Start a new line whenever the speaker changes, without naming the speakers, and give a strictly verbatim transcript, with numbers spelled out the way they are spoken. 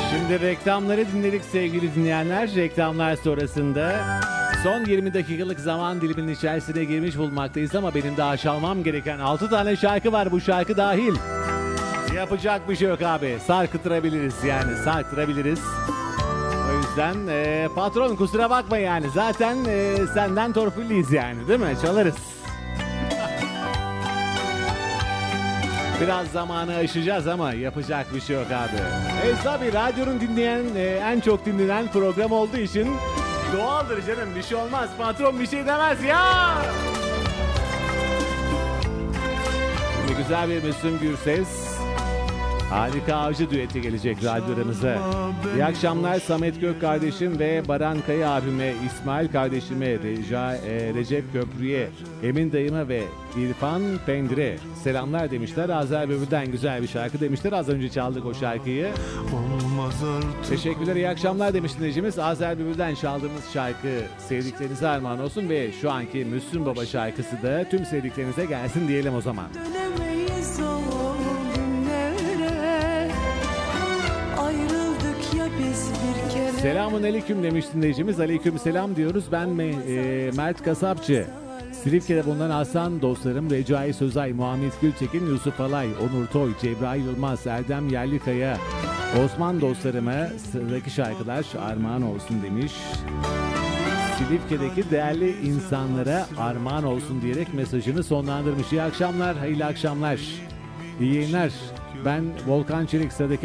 Şimdi reklamları dinledik sevgili dinleyenler. Reklamlar sonrasında son yirmi dakikalık zaman diliminin içerisine girmiş bulunmaktayız ama benim daha çalmam gereken altı tane şarkı var, bu şarkı dahil. Yapacak bir şey yok abi. Sarkıtırabiliriz yani, sarkıtırabiliriz. O yüzden e, patron kusura bakma yani. Zaten e, senden torpilliyiz yani, değil mi? Çalarız. Biraz zamanı aşacağız ama yapacak bir şey yok abi. E tabi radyonun dinleyen, e, en çok dinlenen program olduğu için doğaldır canım, bir şey olmaz. Patron bir şey demez ya. Şimdi güzel bir Müslüm Gürses, Harika Avcı düeti gelecek radyolarımıza. İyi akşamlar Samet Gök kardeşim ve Baran Kaya abime, İsmail kardeşime, Reca, e, Recep Köprü'ye, Emin dayıma ve İrfan Pendire selamlar demişler. Azer Bülbül'den güzel bir şarkı demişler. Az önce çaldık o şarkıyı. Teşekkürler, iyi akşamlar demiş dinleyicimiz. Azer Bülbül'den çaldığımız şarkı sevdiklerinize armağan olsun ve şu anki Müslüm Baba şarkısı da tüm sevdiklerinize gelsin diyelim o zaman.
Dönemeyiz o günlere, ayrıldık ya biz bir kere.
Selamun aleyküm demiş dinleyicimiz. Aleyküm selam diyoruz. Ben Me- e, Mert Kasapçı. Silifke'de bulunan Hasan dostlarım Recai Sözay, Muhammed Gültekin, Yusuf Alay, Onur Toy, Cebrail Yılmaz, Erdem Yerlikaya, Osman dostlarıma sıradaki şarkılar armağan olsun demiş. Silifke'deki değerli insanlara armağan olsun diyerek mesajını sonlandırmış. İyi akşamlar, hayırlı akşamlar. İyi yayınlar. Ben Volkan Çelik, sıradaki